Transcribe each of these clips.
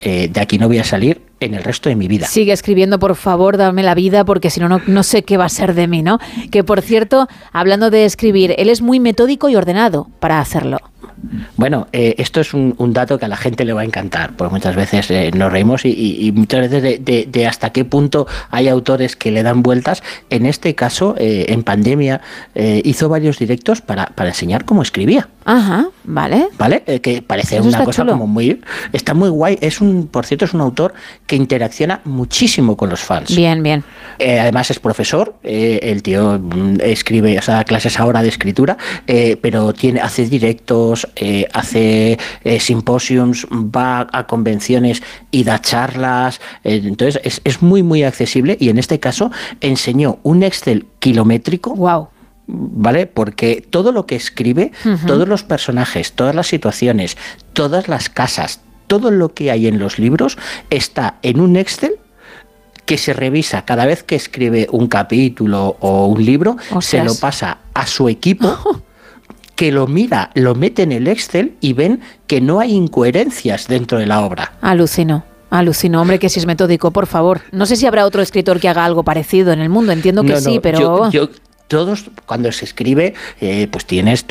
de aquí no voy a salir en el resto de mi vida. Sigue escribiendo, por favor, dame la vida, porque si no, no sé qué va a ser de mí, ¿no? Que, por cierto, hablando de escribir, él es muy metódico y ordenado para hacerlo. Bueno, esto es un dato que a la gente le va a encantar, porque muchas veces nos reímos y muchas veces de hasta qué punto hay autores que le dan vueltas. En este caso, en pandemia, hizo varios directos para enseñar cómo escribía. Ajá, vale. ¿Vale? Que parece eso una cosa chulo. como muy... Está muy guay. Por cierto, es un autor que interacciona muchísimo con los fans. Bien, bien. Además es profesor, el tío escribe, o sea, da clases ahora de escritura, pero hace directos, hace simposiums, va a convenciones y da charlas, entonces es muy, muy accesible, y en este caso enseñó un Excel kilométrico. Wow. ¿Vale? Porque todo lo que escribe, todos los personajes, todas las situaciones, todas las casas, todo lo que hay en los libros está en un Excel que se revisa cada vez que escribe un capítulo o un libro. Ostras. Se lo pasa a su equipo, que lo mira, lo mete en el Excel y ven que no hay incoherencias dentro de la obra. Alucino, hombre, que si es metódico, por favor. No sé si habrá otro escritor que haga algo parecido en el mundo, entiendo que sí, pero... Todos, cuando se escribe, pues tienes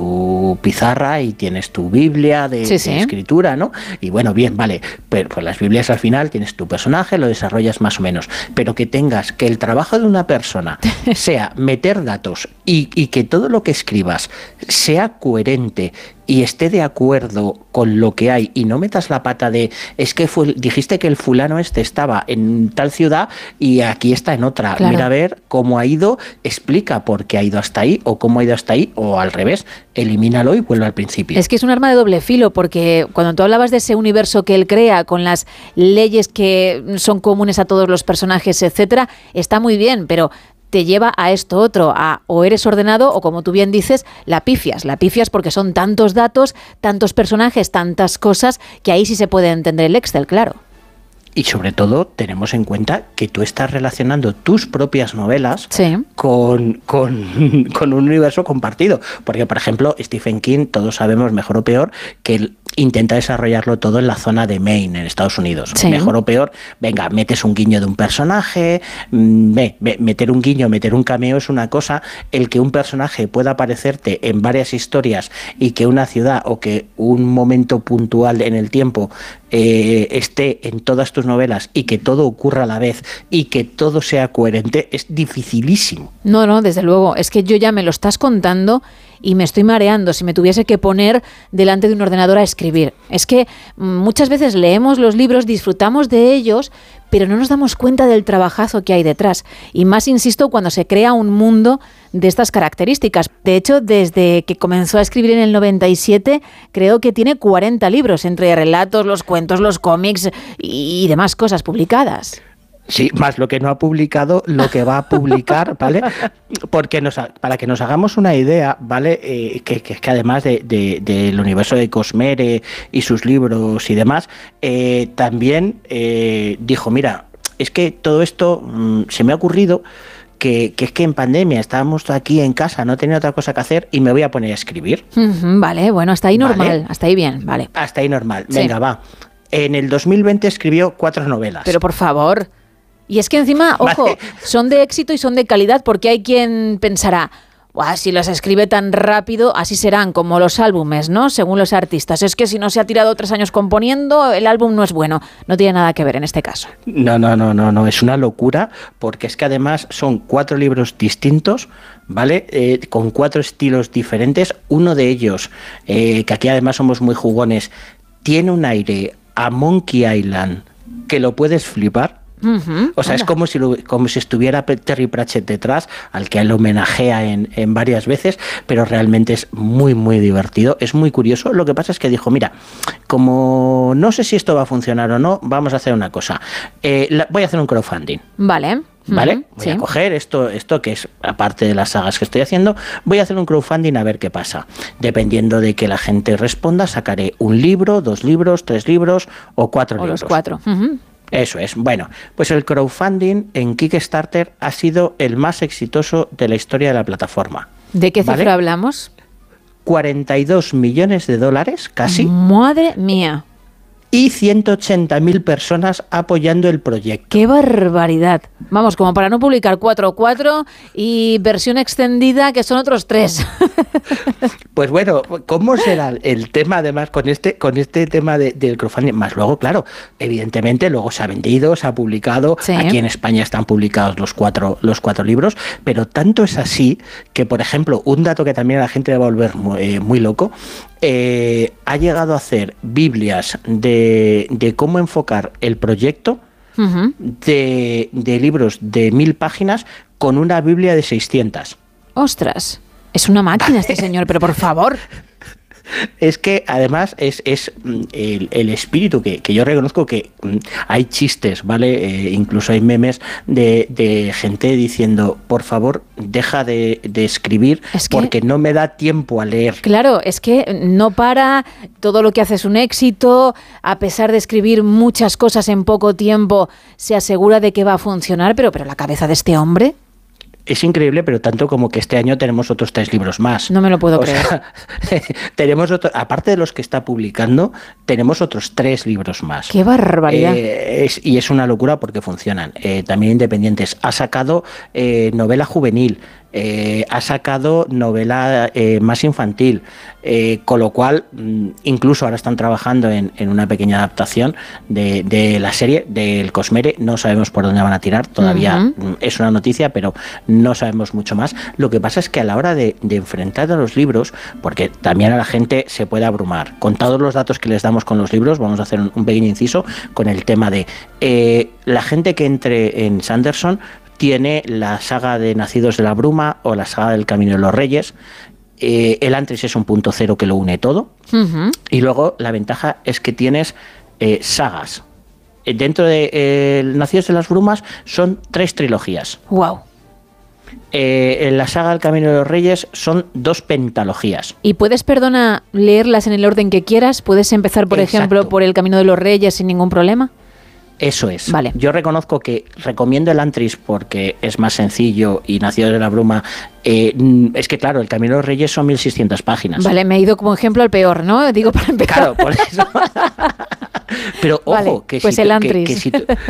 tu pizarra y tienes tu Biblia de escritura, ¿no? Y bueno, bien, vale, pero pues las Biblias al final tienes tu personaje, lo desarrollas más o menos, pero que el trabajo de una persona sea meter datos y que todo lo que escribas sea coherente y esté de acuerdo con lo que hay, y no metas la pata de es que dijiste que el fulano estaba en tal ciudad y aquí está en otra. Claro. Mira a ver cómo ha ido, explica por qué ha ido hasta ahí o cómo ha ido hasta ahí, o al revés, elimínalo y vuelve al principio. Es que es un arma de doble filo, porque cuando tú hablabas de ese universo que él crea con las leyes que son comunes a todos los personajes, etcétera, está muy bien, pero te lleva a esto otro, o eres ordenado o, como tú bien dices, la pifias porque son tantos datos, tantos personajes, tantas cosas, que ahí sí se puede entender el Excel, claro. Y sobre todo tenemos en cuenta que tú estás relacionando tus propias novelas con un universo compartido. Porque, por ejemplo, Stephen King, todos sabemos, mejor o peor, que él intenta desarrollarlo todo en la zona de Maine, en Estados Unidos. Sí. Mejor o peor, venga, metes un guiño de un personaje, meter un guiño, meter un cameo es una cosa, el que un personaje pueda aparecerte en varias historias y que una ciudad o que un momento puntual en el tiempo esté en todas tus novelas y que todo ocurra a la vez y que todo sea coherente, es dificilísimo. No, desde luego, es que yo ya me lo estás contando y me estoy mareando si me tuviese que poner delante de un ordenador a escribir. Es que muchas veces leemos los libros, disfrutamos de ellos, pero no nos damos cuenta del trabajazo que hay detrás. Y más, insisto, cuando se crea un mundo de estas características. De hecho, desde que comenzó a escribir en el 97, creo que tiene 40 libros, entre relatos, los cuentos, los cómics y demás cosas publicadas. Sí, más lo que no ha publicado, lo que va a publicar, ¿vale? Porque para que nos hagamos una idea, ¿vale? Que además del universo de Cosmere y sus libros y demás, también dijo, mira, es que todo esto se me ha ocurrido que es que en pandemia estábamos aquí en casa, no tenía otra cosa que hacer y me voy a poner a escribir. Vale, bueno, hasta ahí normal, ¿vale? Hasta ahí bien, vale. Hasta ahí normal, venga, va. En el 2020 escribió 4 novelas. Pero por favor... Y es que encima, ojo, vale, son de éxito y son de calidad, porque hay quien pensará, si las escribe tan rápido, así serán como los álbumes, ¿no? Según los artistas. Es que si no se ha tirado 3 años componiendo, el álbum no es bueno. No tiene nada que ver en este caso. No, es una locura, porque es que además son 4 libros distintos, ¿vale? Con 4 estilos diferentes. Uno de ellos, que aquí además somos muy jugones, tiene un aire a Monkey Island que lo puedes flipar. O sea, es como si estuviera Terry Pratchett detrás, al que él homenajea en varias veces, pero realmente es muy, muy divertido, es muy curioso. Lo que pasa es que dijo, mira, como no sé si esto va a funcionar o no, vamos a hacer una cosa. Voy a hacer un crowdfunding. Vale. ¿Vale? Voy a coger esto que es, aparte de las sagas que estoy haciendo, voy a hacer un crowdfunding a ver qué pasa. Dependiendo de que la gente responda, sacaré 1 libro, 2 libros, 3 libros o 4 libros. O los 4. Eso es. Bueno, pues el crowdfunding en Kickstarter ha sido el más exitoso de la historia de la plataforma. ¿De qué cifra hablamos? $42 millones, casi. ¡Madre mía! y 180.000 personas apoyando el proyecto. ¡Qué barbaridad! Vamos, como para no publicar 4 y versión extendida, que son otros 3. Pues bueno, ¿cómo será el tema además con este tema del crowdfunding? Más luego, claro, evidentemente luego se ha vendido, se ha publicado, sí. Aquí en España están publicados los cuatro libros, pero tanto es así que, por ejemplo, un dato que también a la gente le va a volver muy loco, ha llegado a hacer Biblias de cómo enfocar el proyecto, uh-huh, de libros de 1000 páginas con una Biblia de 600. ¡Ostras! Es una máquina este señor, pero por favor. Es que además es el espíritu que yo reconozco que hay chistes, ¿vale? Incluso hay memes de gente diciendo, por favor, deja de escribir porque no me da tiempo a leer. Claro, es que no para, todo lo que hace es un éxito, a pesar de escribir muchas cosas en poco tiempo, se asegura de que va a funcionar, pero la cabeza de este hombre... Es increíble, pero tanto como que este año tenemos otros 3 libros más. No me lo puedo creer. Tenemos aparte de los que está publicando, tenemos otros 3 libros más. ¡Qué barbaridad! Y es una locura porque funcionan. También independientes. Ha sacado novela juvenil. Ha sacado novela más infantil, con lo cual incluso ahora están trabajando en una pequeña adaptación de la serie del Cosmere. No sabemos por dónde van a tirar, todavía uh-huh, es una noticia, pero no sabemos mucho más. Lo que pasa es que a la hora de enfrentar a los libros, porque también a la gente se puede abrumar, con todos los datos que les damos con los libros, vamos a hacer un pequeño inciso con el tema de la gente que entre en Sanderson tiene la saga de Nacidos de la Bruma o la saga del Camino de los Reyes. El Antris es un punto cero que lo une todo. Uh-huh. Y luego la ventaja es que tienes sagas. Dentro de Nacidos de las Brumas son 3 trilogías. ¡Wow! En la saga del Camino de los Reyes son 2 pentalogías. ¿Y puedes, leerlas en el orden que quieras? ¿Puedes empezar, por ejemplo, por el Camino de los Reyes sin ningún problema? Eso es. Vale. Yo reconozco que recomiendo el Antris porque es más sencillo y Nacidos de la Bruma. Es que, claro, el Camino de los Reyes son 1600 páginas. Vale, me he ido como ejemplo al peor, ¿no? Digo, para empezar. Claro, por eso. Pero ojo, vale, que pues si el Antris.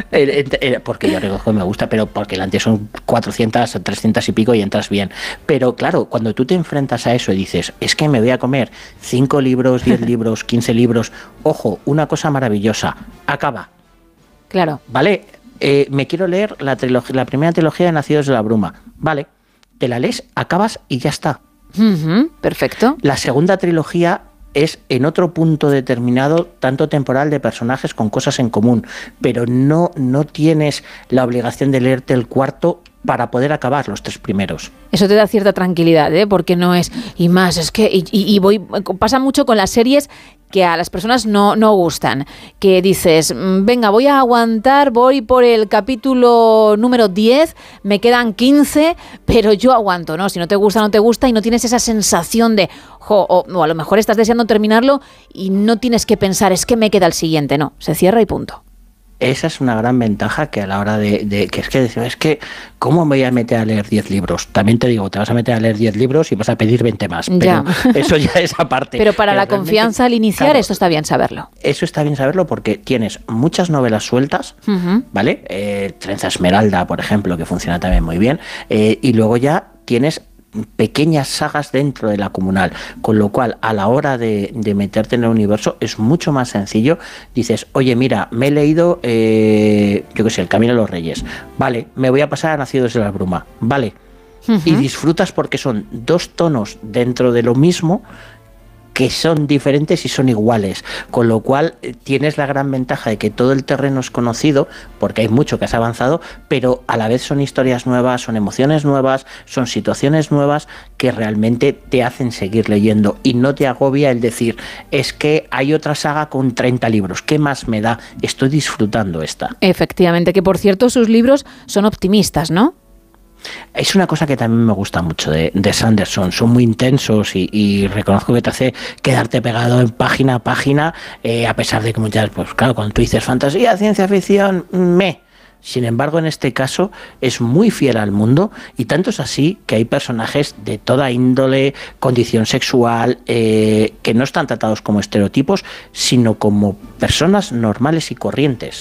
Porque yo reconozco que me gusta, pero porque el Antris son 400, 300 y pico y entras bien. Pero claro, cuando tú te enfrentas a eso y dices, es que me voy a comer 5 libros, 10 libros, 15 libros, ojo, una cosa maravillosa, acaba. Claro. Vale, me quiero leer la primera trilogía de Nacidos de la Bruma. Vale, te la lees, acabas y ya está. Uh-huh, perfecto. La segunda trilogía es en otro punto determinado, tanto temporal, de personajes con cosas en común, pero no tienes la obligación de leerte el cuarto para poder acabar los 3 primeros. Eso te da cierta tranquilidad, porque no es... Y más, es que... pasa mucho con las series que a las personas no gustan, que dices, venga, voy a aguantar, voy por el capítulo número 10, me quedan 15, pero yo aguanto, ¿no? Si no te gusta, no te gusta y no tienes esa sensación de, o a lo mejor estás deseando terminarlo y no tienes que pensar, es que me queda el siguiente, no, se cierra y punto. Esa es una gran ventaja que a la hora de es que ¿cómo me voy a meter a leer 10 libros? También te digo, te vas a meter a leer 10 libros y vas a pedir 20 más. Pero ya. Eso ya es aparte. Pero para la confianza al iniciar, claro, esto está bien saberlo. Eso está bien saberlo porque tienes muchas novelas sueltas, uh-huh, ¿vale? Trenza Esmeralda, por ejemplo, que funciona también muy bien. Y luego ya tienes pequeñas sagas dentro de la comunal, con lo cual a la hora de meterte en el universo es mucho más sencillo. Dices, oye, mira, me he leído yo qué sé, El Camino de los Reyes, vale, me voy a pasar a Nacidos de la Bruma, vale, uh-huh, y disfrutas porque son 2 tonos dentro de lo mismo que son diferentes y son iguales, con lo cual tienes la gran ventaja de que todo el terreno es conocido, porque hay mucho que has avanzado, pero a la vez son historias nuevas, son emociones nuevas, son situaciones nuevas que realmente te hacen seguir leyendo y no te agobia el decir, es que hay otra saga con 30 libros, ¿qué más me da? Estoy disfrutando esta. Efectivamente, que por cierto sus libros son optimistas, ¿no? Es una cosa que también me gusta mucho de Sanderson, son muy intensos y reconozco que te hace quedarte pegado en página a página, a pesar de que muchas, pues claro, cuando tú dices fantasía, ciencia ficción, Sin embargo, en este caso es muy fiel al mundo, y tanto es así que hay personajes de toda índole, condición sexual, que no están tratados como estereotipos, sino como personas normales y corrientes.